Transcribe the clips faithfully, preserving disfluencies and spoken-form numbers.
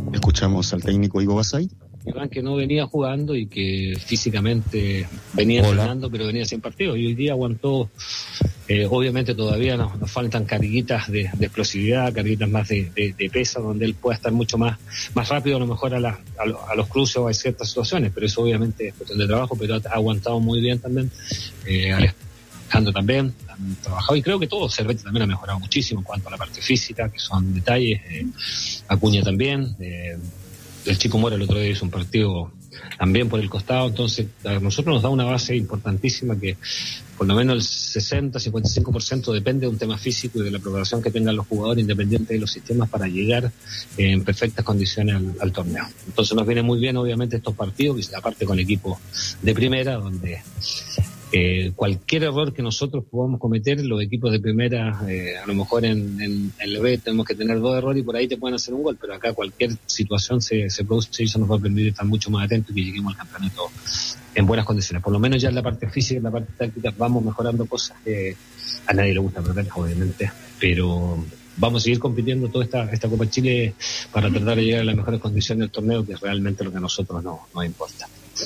Escuchamos al técnico Ivo Basay. Iván, que no venía jugando y que físicamente venía Hola. entrenando, pero venía sin partido. Y hoy día aguantó. Eh, obviamente todavía nos, nos faltan carguitas de, de explosividad, carguitas más de, de, de pesa, donde él pueda estar mucho más, más rápido, a lo mejor a, la, a, lo, a los cruces o a ciertas situaciones, pero eso obviamente es cuestión de trabajo, pero ha aguantado muy bien también. Eh, Alejandro también han trabajado, y creo que todo. Cervete también ha mejorado muchísimo en cuanto a la parte física, que son detalles. Eh, Acuña también. Eh, el Chico Mora el otro día hizo un partido también por el costado, entonces a nosotros nos da una base importantísima que por lo menos el sesenta, cincuenta y cinco por ciento depende de un tema físico y de la preparación que tengan los jugadores independientes de los sistemas para llegar eh, en perfectas condiciones al, al torneo. Entonces nos viene muy bien obviamente estos partidos, y aparte con equipos de primera, donde Eh, cualquier error que nosotros podamos cometer, los equipos de primera, eh, a lo mejor en, en, en el B tenemos que tener dos errores y por ahí te pueden hacer un gol, pero acá cualquier situación se, se produce y eso nos va a permitir estar mucho más atentos y que lleguemos al campeonato en buenas condiciones. Por lo menos ya en la parte física, en la parte táctica, vamos mejorando cosas que a nadie le gusta perder, obviamente, pero vamos a seguir compitiendo toda esta, esta Copa Chile para tratar de llegar a las mejores condiciones del torneo, que es realmente lo que a nosotros no, nos importa.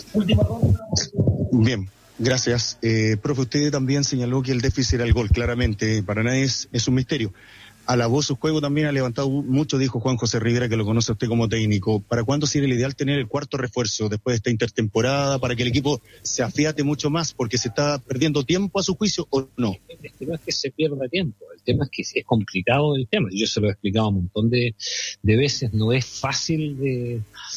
Bien. Gracias. Eh, profe, usted también señaló que el déficit era el gol, claramente. Para nadie es, es un misterio. Alabó su juego también, ha levantado mucho, dijo Juan José Rivera, que lo conoce usted como técnico. ¿Para cuándo sería el ideal tener el cuarto refuerzo después de esta intertemporada, para que el equipo se afiate mucho más, porque se está perdiendo tiempo a su juicio o no? El tema es que se pierda tiempo, el tema es que es complicado el tema. Yo se lo he explicado un montón de, de veces, no es fácil de...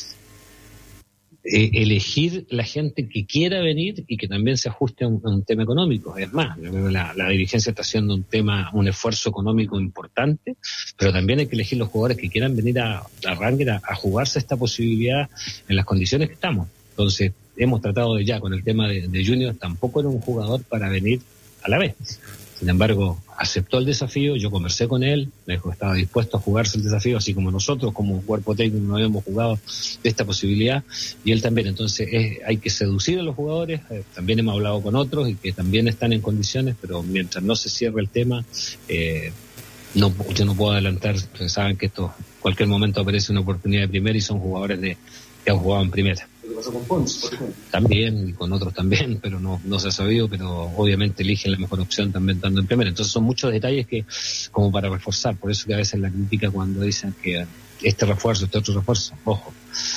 Eh, elegir la gente que quiera venir y que también se ajuste a un, a un tema económico. Es más, la, la dirigencia está haciendo un tema, un esfuerzo económico importante, pero también hay que elegir los jugadores que quieran venir a, a Ranger a, a jugarse esta posibilidad en las condiciones que estamos. Entonces, hemos tratado de ya con el tema de, de Junior, tampoco era un jugador para venir a la vez. Sin embargo, aceptó el desafío, yo conversé con él, me dijo que estaba dispuesto a jugarse el desafío, así como nosotros, como cuerpo técnico, no habíamos jugado esta posibilidad, y él también. Entonces es, hay que seducir a los jugadores, eh, también hemos hablado con otros y que también están en condiciones, pero mientras no se cierre el tema, eh, no, yo no puedo adelantar. Ustedes saben que esto, cualquier momento aparece una oportunidad de primera y son jugadores de que han jugado en primera. ¿Qué pasó con Pons, por ejemplo? También, y con otros también, pero no, no se ha sabido, pero obviamente eligen la mejor opción también estando en primera. Entonces son muchos detalles que, como para reforzar, por eso que a veces la crítica cuando dicen que este refuerzo, este otro refuerzo, ojo,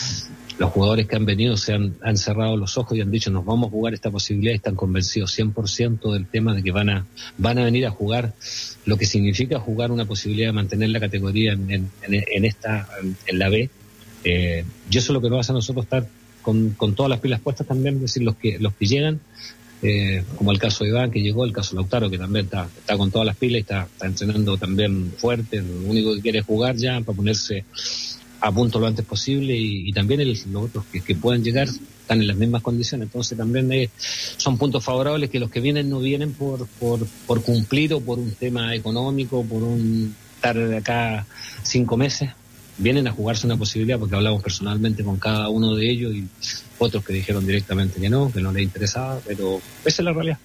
los jugadores que han venido se han, han cerrado los ojos y han dicho nos vamos a jugar esta posibilidad, y están convencidos cien por ciento del tema de que van a, van a venir a jugar lo que significa jugar una posibilidad de mantener la categoría en, en, en esta, en, en la B. Eh, y eso es lo que nos hace a nosotros estar con, con todas las pilas puestas también, es decir, los que los que llegan, eh, como el caso de Iván que llegó, el caso de Lautaro que también está, está con todas las pilas y está, está entrenando también fuerte, lo único que quiere es jugar ya para ponerse a punto lo antes posible, y, y también el, los otros que, que puedan llegar están en las mismas condiciones. Entonces también eh, son puntos favorables, que los que vienen no vienen por, por, por cumplir o por un tema económico, por un estar acá cinco meses, vienen a jugarse una posibilidad, porque hablamos personalmente con cada uno de ellos y otros que dijeron directamente que no, que no les interesaba, pero esa es la realidad.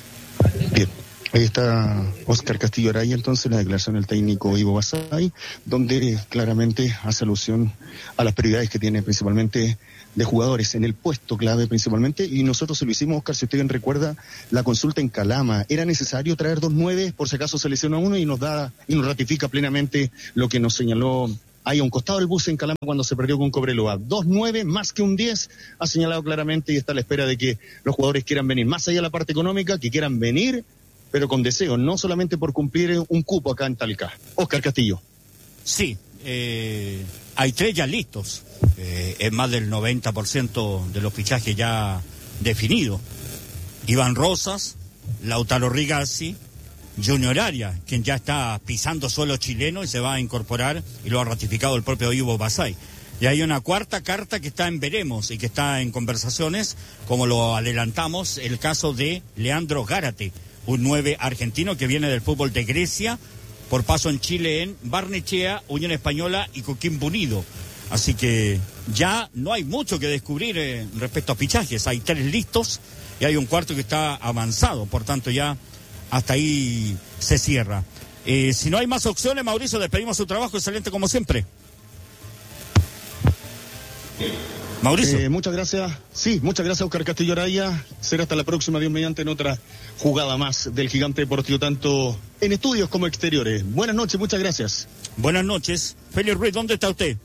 Bien, ahí está Óscar Castillo Araya, entonces la declaración del técnico Ivo Basay, donde claramente hace alusión a las prioridades que tiene principalmente de jugadores en el puesto clave principalmente, y nosotros se lo hicimos, Óscar, si usted bien recuerda la consulta en Calama, era necesario traer dos nueve, por si acaso se lesiona uno, y nos da y nos ratifica plenamente lo que nos señaló ahí a un costado del bus en Calama cuando se perdió con Cobreloa. Dos nueve más que un diez, ha señalado claramente, y está a la espera de que los jugadores quieran venir, más allá de la parte económica, que quieran venir, pero con deseo, no solamente por cumplir un cupo acá en Talca. Óscar Castillo. Sí, eh, hay tres ya listos, eh, es más del noventa por ciento de los fichajes ya definidos. Iván Rosas, Lautaro Rigazzi, Junior Arias, quien ya está pisando suelo chileno y se va a incorporar, y lo ha ratificado el propio Ivo Basay. Y hay una cuarta carta que está en veremos y que está en conversaciones, como lo adelantamos, el caso de Leandro Gárate, un nueve argentino que viene del fútbol de Grecia, por paso en Chile en Barnechea, Unión Española y Coquimbo Unido. Así que ya no hay mucho que descubrir eh, respecto a fichajes, hay tres listos y hay un cuarto que está avanzado, por tanto ya hasta ahí se cierra. Eh, si no hay más opciones, Mauricio, despedimos su trabajo, excelente como siempre. Mauricio. Eh, muchas gracias. Sí, muchas gracias, Oscar Castillo Araya. Será hasta la próxima, Dios mediante, en otra jugada más del Gigante Deportivo, tanto en estudios como exteriores. Buenas noches, muchas gracias. Buenas noches. Félix Ruiz, ¿dónde está usted?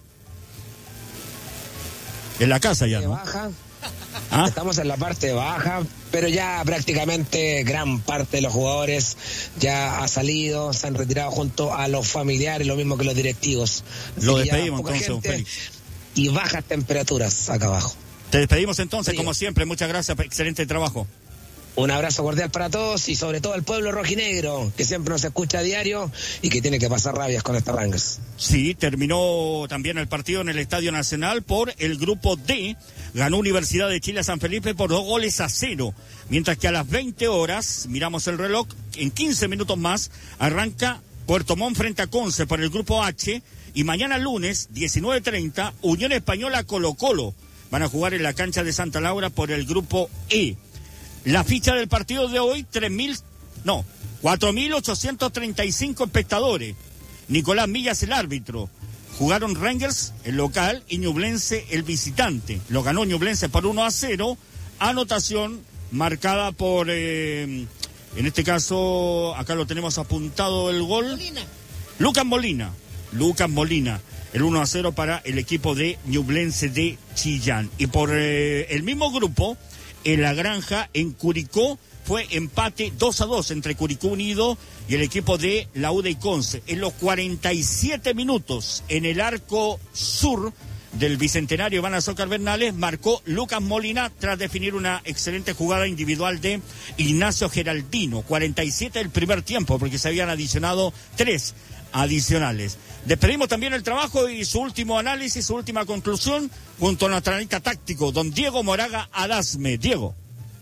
En la casa ya, ¿no? Baja. ¿Ah? Estamos en la parte baja, pero ya prácticamente gran parte de los jugadores ya ha salido, se han retirado junto a los familiares, lo mismo que los directivos. Así Lo que ya despedimos poca entonces, don gente Félix. Y bajas temperaturas acá abajo. Te despedimos entonces, Sí. como siempre. Muchas gracias, excelente trabajo. Un abrazo cordial para todos y sobre todo al pueblo rojinegro, que siempre nos escucha a diario y que tiene que pasar rabias con estas Rangers. Sí, terminó también el partido en el Estadio Nacional por el grupo D. Ganó Universidad de Chile a San Felipe por dos goles a cero. Mientras que a las veinte horas, miramos el reloj, en quince minutos más, arranca Puerto Montt frente a Conce por el grupo H. Y mañana lunes, diecinueve treinta, Unión Española Colo Colo. Van a jugar en la cancha de Santa Laura por el grupo E. La ficha del partido de hoy, tres mil, no, cuatro mil ochocientos treinta y cinco espectadores. Nicolás Millas el árbitro. Jugaron Rangers el local y Ñublense el visitante. Lo ganó Ñublense por uno a cero. Anotación marcada por, eh, en este caso, acá lo tenemos apuntado el gol. Molina. Lucas Molina. Lucas Molina. El uno a cero para el equipo de Ñublense de Chillán. Y por eh, el mismo grupo, en La Granja, en Curicó, fue empate dos a dos entre Curicó Unido y el equipo de la U D Conce. En los cuarenta y siete minutos, en el arco sur del Bicentenario Iván Azócar Bernales, marcó Lucas Molina tras definir una excelente jugada individual de Ignacio Geraldino. cuarenta y siete el primer tiempo, porque se habían adicionado tres adicionales. Despedimos también el trabajo y su último análisis, su última conclusión, junto a nuestro analista táctico, don Diego Moraga Adasme. Diego.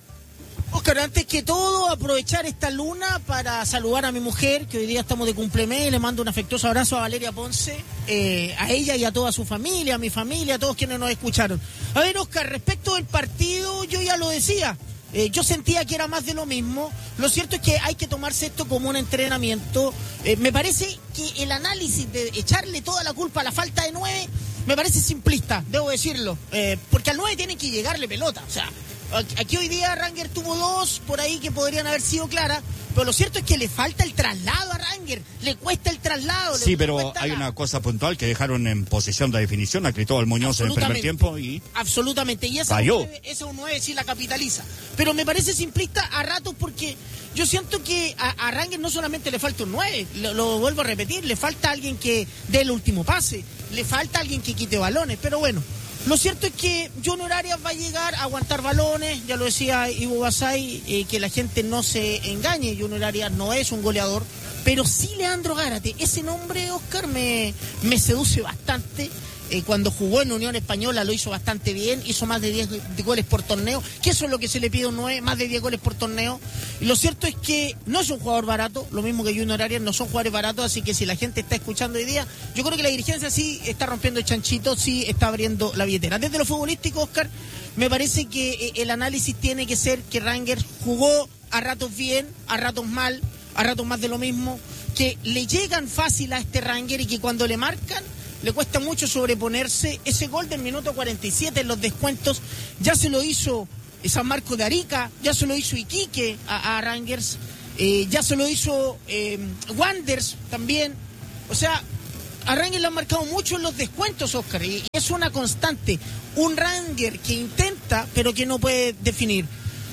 Oscar, antes que todo, aprovechar esta luna para saludar a mi mujer, que hoy día estamos de cumpleaños, y le mando un afectuoso abrazo a Valeria Ponce, eh, a ella y a toda su familia, a mi familia, a todos quienes nos escucharon. A ver, Oscar, respecto del partido, yo ya lo decía, eh, yo sentía que era más de lo mismo. Lo cierto es que hay que tomarse esto como un entrenamiento. Eh, me parece que el análisis de echarle toda la culpa a la falta de nueve, me parece simplista, debo decirlo, eh, porque al nueve tiene que llegarle pelota, o sea... Aquí hoy día Ranger tuvo dos por ahí que podrían haber sido claras, pero lo cierto es que le falta el traslado a Ranger, le cuesta el traslado. Sí, le pero hay la... una cosa puntual, que dejaron en posición de definición a Cristóbal Muñoz en el primer tiempo y absolutamente, y ese falló. Ese un nueve sí la capitaliza, pero me parece simplista a ratos porque yo siento que a, a Ranger no solamente le falta un nueve, lo, lo vuelvo a repetir, le falta alguien que dé el último pase, le falta alguien que quite balones, pero bueno. Lo cierto es que Junior Arias va a llegar a aguantar balones, ya lo decía Ivo Basay, eh, que la gente no se engañe, Junior Arias no es un goleador, pero sí Leandro Gárate, ese nombre, Oscar, me, me seduce bastante. Eh, cuando jugó en Unión Española lo hizo bastante bien, hizo más de diez goles por torneo, que eso es lo que se le pide a un nueve, más de diez goles por torneo. Y lo cierto es que no es un jugador barato, lo mismo que Junior Arias, no son jugadores baratos, así que si la gente está escuchando hoy día, yo creo que la dirigencia sí está rompiendo el chanchito, sí está abriendo la billetera. Desde lo futbolístico, Oscar, me parece que eh, el análisis tiene que ser que Rangers jugó a ratos bien, a ratos mal, a ratos más de lo mismo, que le llegan fácil a este Ranger y que cuando le marcan le cuesta mucho sobreponerse. Ese gol del minuto cuarenta y siete en los descuentos ya se lo hizo San Marcos de Arica, ya se lo hizo Iquique a, a Rangers, eh, ya se lo hizo eh, Wanderers también. O sea, a Rangers le han marcado mucho en los descuentos, Oscar, y, y es una constante. Un Ranger que intenta, pero que no puede definir.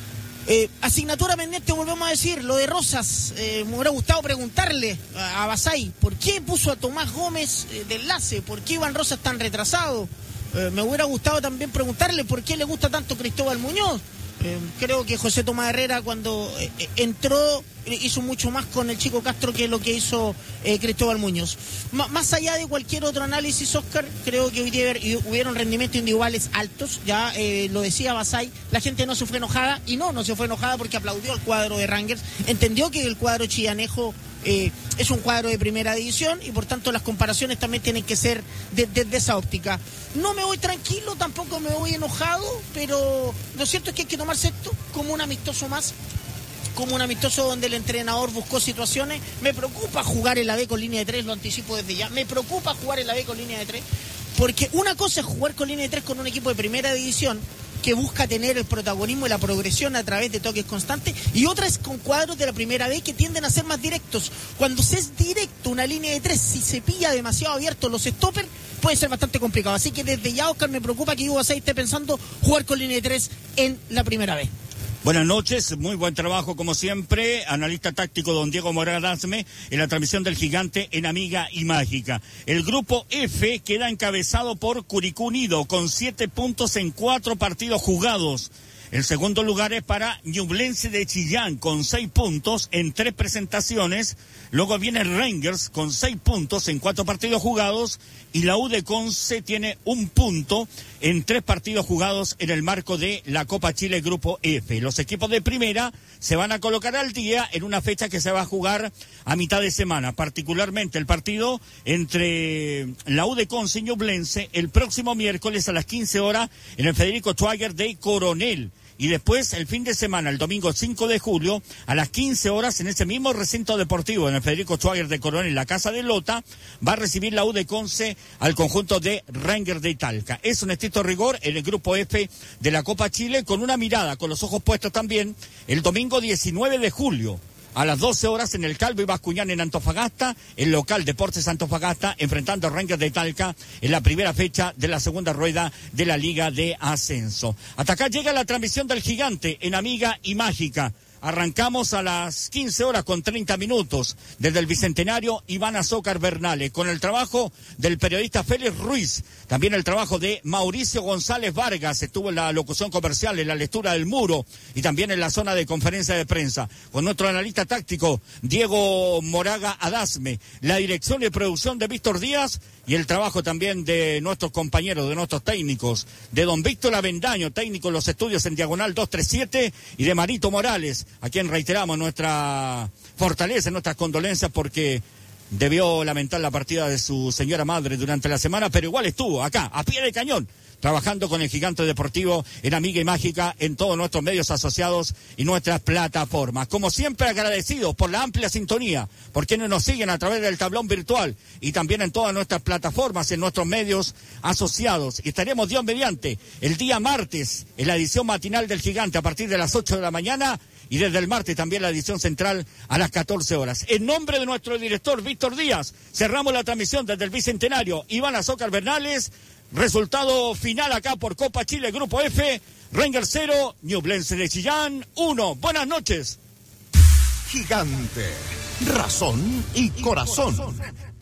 Eh, asignatura pendiente, volvemos a decir, lo de Rosas, eh, me hubiera gustado preguntarle a, a Basay, ¿por qué puso a Tomás Gómez eh, de enlace? ¿Por qué Iván Rosas tan retrasado? Eh, me hubiera gustado también preguntarle por qué le gusta tanto Cristóbal Muñoz. Eh, creo que José Tomás Herrera cuando eh, entró hizo mucho más con el Chico Castro que lo que hizo eh, Cristóbal Muñoz. M- más allá de cualquier otro análisis, Oscar, creo que hoy día hubieron rendimientos individuales altos, ya eh, lo decía Basay, la gente no se fue enojada, y no, no se fue enojada porque aplaudió al cuadro de Rangers, entendió que el cuadro chillanejo eh, es un cuadro de primera división y por tanto las comparaciones también tienen que ser desde de, de esa óptica. No me voy tranquilo, tampoco me voy enojado, pero lo cierto es que hay que tomarse esto como un amistoso más, como un amistoso donde el entrenador buscó situaciones. Me preocupa jugar en la B con línea de tres, lo anticipo desde ya, me preocupa jugar en la B con línea de tres, Porque una cosa es jugar con línea de tres con un equipo de primera división que busca tener el protagonismo y la progresión a través de toques constantes, y otra es con cuadros de la primera vez que tienden a ser más directos. Cuando se es directo una línea de tres, si se pilla demasiado abierto los stoppers, puede ser bastante complicado. Así que desde ya, Oscar, me preocupa que Ivo Basay esté pensando jugar con línea de tres en la primera vez. Buenas noches, muy buen trabajo como siempre, analista táctico don Diego Moraga Adasme en la transmisión del Gigante en Amiga y Mágica. El grupo F queda encabezado por Curicó Unido con siete puntos en cuatro partidos jugados. El segundo lugar es para Ñublense de Chillán con seis puntos en tres presentaciones. Luego viene Rangers con seis puntos en cuatro partidos jugados. Y la U de Conce tiene un punto en tres partidos jugados en el marco de la Copa Chile Grupo F. Los equipos de primera se van a colocar al día en una fecha que se va a jugar a mitad de semana. Particularmente el partido entre la U de Conce y Ñublense el próximo miércoles a las quince horas en el Federico Schwager de Coronel. Y después, el fin de semana, el domingo cinco de julio, a las quince horas, en ese mismo recinto deportivo, en el Federico Schwager de Coronel, en la Casa de Lota, va a recibir la U de Conce al conjunto de Rangers de Talca. Es un estricto rigor en el grupo F de la Copa Chile, con una mirada, con los ojos puestos también, el domingo diecinueve de julio. A las doce horas en el Calvo y Bascuñán en Antofagasta, el local Deportes Antofagasta enfrentando a Rangers de Talca en la primera fecha de la segunda rueda de la Liga de Ascenso. Hasta acá llega la transmisión del Gigante en Amiga y Mágica. Arrancamos a las quince horas con treinta minutos desde el Bicentenario Iván Azócar Bernales, con el trabajo del periodista Félix Ruiz, también el trabajo de Mauricio González Vargas, estuvo en la locución comercial, en la lectura del muro y también en la zona de conferencia de prensa, con nuestro analista táctico Diego Moraga Adasme, la dirección y producción de Víctor Díaz y el trabajo también de nuestros compañeros, de nuestros técnicos, de don Víctor Avendaño, técnico en los estudios en Diagonal doscientos treinta y siete, y de Marito Morales, a quien reiteramos nuestra fortaleza, nuestras condolencias porque debió lamentar la partida de su señora madre durante la semana, pero igual estuvo acá, a pie de cañón, trabajando con el Gigante Deportivo en Amiga y Mágica, en todos nuestros medios asociados y nuestras plataformas. Como siempre, agradecidos por la amplia sintonía, por quienes nos siguen a través del tablón virtual y también en todas nuestras plataformas, en nuestros medios asociados. Y estaremos Dios mediante el día martes en la edición matinal del Gigante a partir de las ocho de la mañana y desde el martes también la edición central a las catorce horas. En nombre de nuestro director Víctor Díaz, cerramos la transmisión desde el Bicentenario Iván Azócar Bernales. Resultado final acá por Copa Chile Grupo F, Rangers cero, Ñublense de Chillán uno. Buenas noches. Gigante, razón y corazón.